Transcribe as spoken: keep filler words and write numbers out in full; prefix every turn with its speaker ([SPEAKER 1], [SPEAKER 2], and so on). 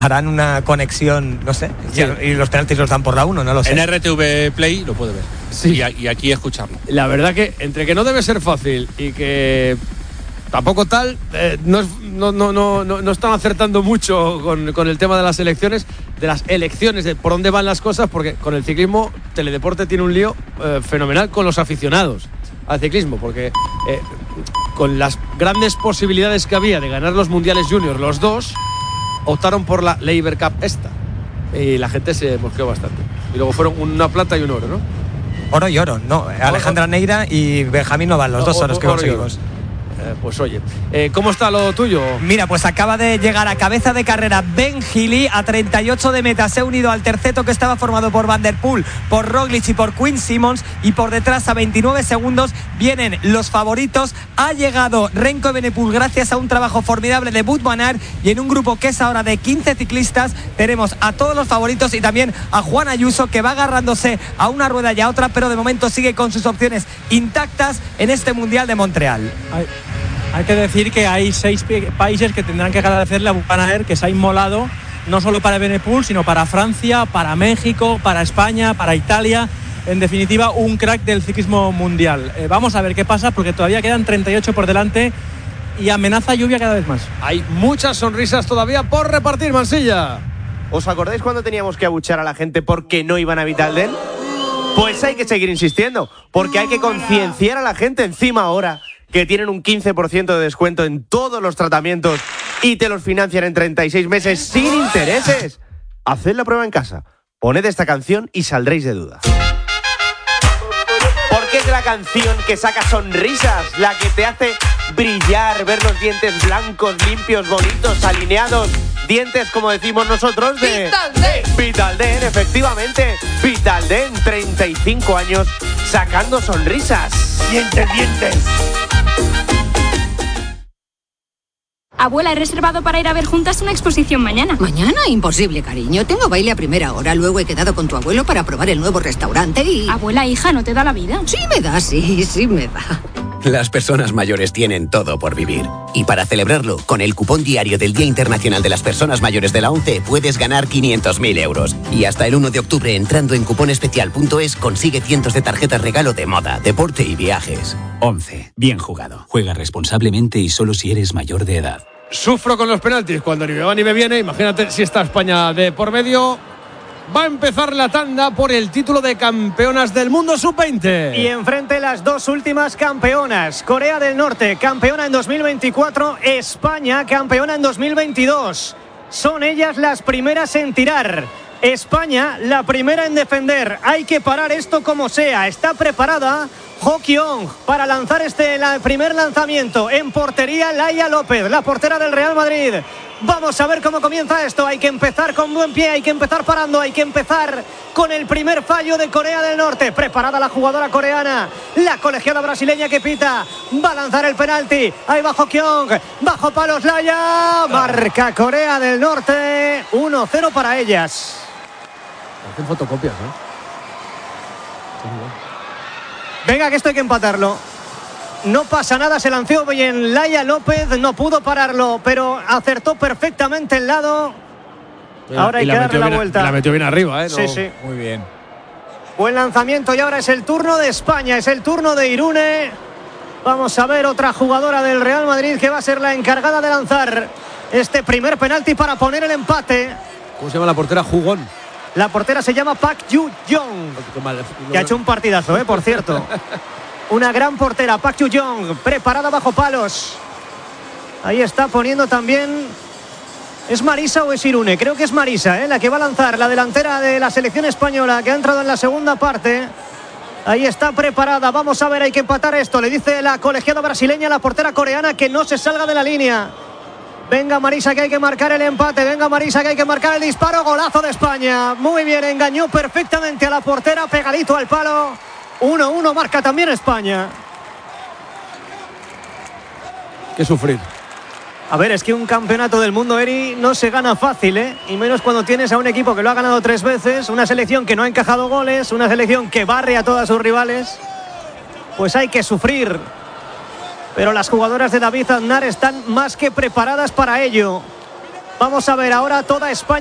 [SPEAKER 1] harán una conexión, no sé, sí. y los penaltis los dan por la uno, no lo sé.
[SPEAKER 2] En R T V Play lo puede ver.
[SPEAKER 3] Sí.
[SPEAKER 2] Y, y aquí escucharlo.
[SPEAKER 3] La verdad que entre que no debe ser fácil y que tampoco tal, eh, no, no, no, no, no, no están acertando mucho con, con el tema de las elecciones, de las elecciones, de por dónde van las cosas, porque con el ciclismo, Teledeporte tiene un lío eh, fenomenal con los aficionados al ciclismo, porque eh, con las grandes posibilidades que había de ganar los mundiales juniors, los dos optaron por la Labour Cup esta y la gente se mosqueó bastante y luego fueron una plata y un oro, ¿no?
[SPEAKER 1] Oro y oro, no, Alejandra Neira y Benjamín Noval, los dos oros que conseguimos.
[SPEAKER 3] Eh, pues oye, eh, ¿cómo está lo tuyo?
[SPEAKER 1] Mira, pues acaba de llegar a cabeza de carrera Ben Healy a treinta y ocho de meta. Se ha unido al terceto que estaba formado por Van der Poel, por Roglic y por Quinn Simmons. Y por detrás a veintinueve segundos vienen los favoritos. Ha llegado Renko Evenepoel gracias a un trabajo formidable de Wout van Aert. Y en un grupo que es ahora de quince ciclistas tenemos a todos los favoritos y también a Juan Ayuso, que va agarrándose a una rueda y a otra, pero de momento sigue con sus opciones intactas en este Mundial de Montreal.
[SPEAKER 4] Ay. Hay que decir que hay seis países que tendrán que agradecerle a Van Aert, que se ha inmolado no solo para Evenepoel, sino para Francia, para México, para España, para Italia. En definitiva, un crack del ciclismo mundial. Eh, vamos a ver qué pasa, porque todavía quedan treinta y ocho por delante y amenaza lluvia cada vez más.
[SPEAKER 3] Hay muchas sonrisas todavía por repartir, Mansilla.
[SPEAKER 5] ¿Os acordáis cuando teníamos que abuchear a la gente porque no iban a Vitalden? Pues hay que seguir insistiendo, porque hay que concienciar a la gente encima ahora que tienen un quince por ciento de descuento en todos los tratamientos y te los financian en treinta y seis meses sin intereses. Haced la prueba en casa, poned esta canción y saldréis de dudas. Porque es la canción que saca sonrisas, la que te hace brillar, ver los dientes blancos, limpios, bonitos, alineados. Dientes, como decimos nosotros, de Vitalden. Vitalden, efectivamente. Vitalden, treinta y cinco años sacando sonrisas. Dientes, dientes.
[SPEAKER 6] Abuela, he reservado para ir a ver juntas una exposición mañana.
[SPEAKER 7] ¿Mañana? Imposible, cariño. Tengo baile a primera hora. Luego he quedado con tu abuelo para probar el nuevo restaurante y...
[SPEAKER 6] Abuela, hija, ¿no te da la vida?
[SPEAKER 7] Sí me da, sí, sí me da.
[SPEAKER 8] Las personas mayores tienen todo por vivir. Y para celebrarlo, con el cupón diario del Día Internacional de las Personas Mayores de la ONCE puedes ganar quinientos mil euros. Y hasta el uno de octubre, entrando en cuponespecial punto es, consigue cientos de tarjetas regalo de moda, deporte y viajes.
[SPEAKER 9] ONCE. Bien jugado. Juega responsablemente y solo si eres mayor de edad.
[SPEAKER 3] Sufro con los penaltis cuando ni me va ni me viene. Imagínate si está España de por medio. Va a empezar la tanda por el título de campeonas del mundo sub veinte.
[SPEAKER 10] Y enfrente las dos últimas campeonas. Corea del Norte, campeona en dos mil veinticuatro. España, campeona en dos mil veintidós. Son ellas las primeras en tirar. España, la primera en defender. Hay que parar esto como sea. Está preparada Ho Kyung para lanzar este el primer lanzamiento. En portería, Laia López, la portera del Real Madrid. Vamos a ver cómo comienza esto. Hay que empezar con buen pie, hay que empezar parando, hay que empezar con el primer fallo de Corea del Norte. Preparada la jugadora coreana, la colegiada brasileña que pita. Va a lanzar el penalti. Ahí va Ho Kyung, bajo palos Laia. Marca Corea del Norte. uno cero para ellas.
[SPEAKER 3] Hacen fotocopias, ¿eh?
[SPEAKER 10] Venga, que esto hay que empatarlo. No pasa nada, se lanzó bien Laia López, no pudo pararlo, pero acertó perfectamente el lado.
[SPEAKER 3] Mira,
[SPEAKER 10] ahora hay que darle la
[SPEAKER 3] bien,
[SPEAKER 10] vuelta.
[SPEAKER 3] La metió bien arriba, ¿eh? No,
[SPEAKER 10] sí, sí.
[SPEAKER 3] Muy bien.
[SPEAKER 10] Buen lanzamiento y ahora es el turno de España, es el turno de Irune. Vamos a ver otra jugadora del Real Madrid que va a ser la encargada de lanzar este primer penalti para poner el empate.
[SPEAKER 3] ¿Cómo se llama la portera? Jugón.
[SPEAKER 10] La portera se llama Park Ju-jong, que ha hecho un partidazo, ¿eh? Por cierto. Una gran portera, Park Ju-jong, preparada bajo palos. Ahí está poniendo también... ¿Es Marisa o es Irune? Creo que es Marisa, ¿eh? La que va a lanzar, la delantera de la selección española, que ha entrado en la segunda parte. Ahí está preparada, vamos a ver, hay que empatar esto. Le dice la colegiada brasileña a la portera coreana que no se salga de la línea. Venga Marisa, que hay que marcar el empate. Venga Marisa, que hay que marcar el disparo. Golazo de España. Muy bien, engañó perfectamente a la portera, pegadito al palo. uno uno marca también España.
[SPEAKER 3] Qué sufrir.
[SPEAKER 10] A ver, es que un campeonato del mundo, Eri, no se gana fácil, ¿eh? Y menos cuando tienes a un equipo que lo ha ganado tres veces, una selección que no ha encajado goles, una selección que barre a todas sus rivales. Pues hay que sufrir. Pero las jugadoras de David Aznar están más que preparadas para ello. Vamos a ver ahora toda España.